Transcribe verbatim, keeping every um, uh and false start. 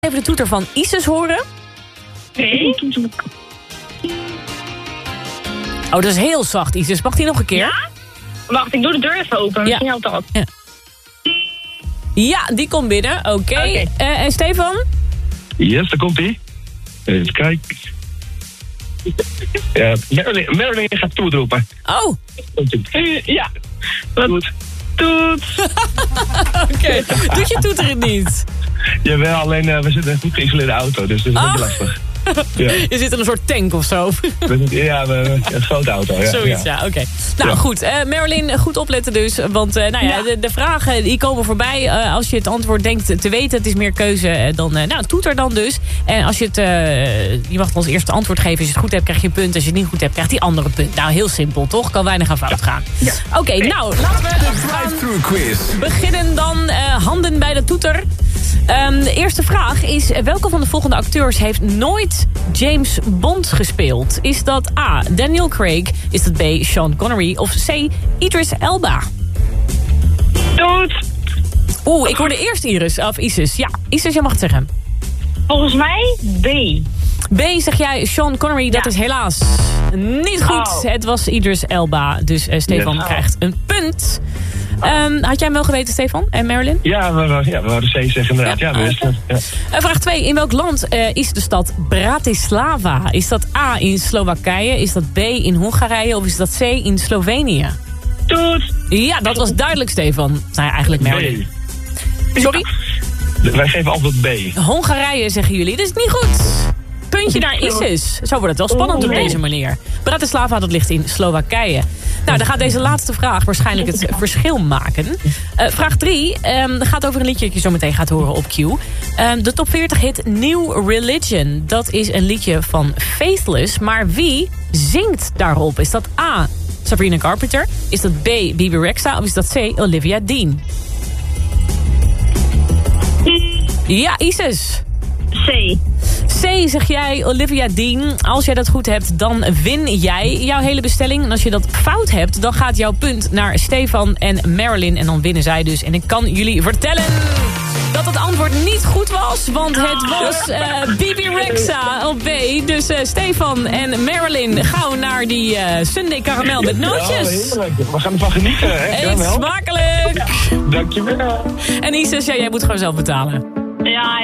Even de toeter van Isis horen. Nee. Oh, dat is heel zacht, Isis. Mag die nog een keer? Ja? Wacht, ik doe de deur even open. Misschien helpt dat. Ja. Ja, die komt binnen. Oké. Okay. Okay. Uh, en Stefan? Yes, daar komt hij. Even kijken. Ja, Marilyn, Marilyn gaat toet roepen. Oh. Ja. Goed. Toet. Oké. Okay. Doet je toeter het niet? Jawel, alleen uh, we zitten in een goed geïsoleerde auto, dus dat is oh. een beetje lastig. Ja. Je zit in een soort tank of zo. Ja, een grote auto. Ja. Zoiets, ja, ja oké. Okay. Nou ja. goed, uh, Marilyn, goed opletten dus. Want uh, nou ja, ja. De, de vragen die komen voorbij. Uh, als je het antwoord denkt te weten, het is meer keuze, dan uh, nou, toeter dan dus. En als je het, uh, je mag het als eerste antwoord geven. Als je het goed hebt, krijg je een punt. Als je het niet goed hebt, krijgt die andere punt. Nou, heel simpel, toch? Kan weinig aan fout ja. gaan. Ja. Oké, okay, okay. nou, laten we de drive-thru quiz beginnen dan. Uh, handen bij de toeter. Um, de eerste vraag is, welke van de volgende acteurs heeft nooit James Bond gespeeld? Is dat A, Daniel Craig? Is dat B, Sean Connery? Of C, Idris Elba? Dood. Oeh, ik hoorde eerst Iris, of Isis. Ja, Isis, jij mag het zeggen. Volgens mij B. B, zeg jij Sean Connery, dat ja. is helaas niet goed. Oh. Het was Idris Elba, dus uh, Stefan yes. krijgt een punt. Um, had jij hem wel geweten, Stefan en Marilyn? Ja, we, ja, we hadden C zeggen inderdaad. Ja, ja, we wisten ja. uh, Vraag twee. In welk land uh, is de stad Bratislava? Is dat A in Slowakije? Is dat B in Hongarije? Of is dat C in Slovenië? Toet. Ja, dat was duidelijk, Stefan. Nou ja, eigenlijk Marilyn. B. Sorry? Ja. Wij geven altijd B. Hongarije, zeggen jullie. Dat is niet goed. Puntje naar Isis. Zo wordt het wel spannend op deze manier. Bratislava, dat ligt in Slowakije. Nou, dan gaat deze laatste vraag waarschijnlijk het verschil maken. Uh, vraag drie um, gaat over een liedje dat je zo meteen gaat horen op Q. Um, de top veertig hit New Religion. Dat is een liedje van Faithless. Maar wie zingt daarop? Is dat A, Sabrina Carpenter? Is dat B, Bebe Rexha? Of is dat C, Olivia Dean? Ja, Isis. C. C, zeg jij, Olivia Dean. Als jij dat goed hebt, dan win jij jouw hele bestelling. En als je dat fout hebt, dan gaat jouw punt naar Stefan en Marilyn. En dan winnen zij dus. En ik kan jullie vertellen dat het antwoord niet goed was. Want het was uh, Bebe Rexha op B. Dus uh, Stefan en Marilyn, gauw naar die uh, Sunday caramel met nootjes. Ja, heerlijk. We gaan ervan genieten. Hè? Eet smakelijk. Ja, dankjewel. En Isis, ja, jij moet gewoon zelf betalen. Ja.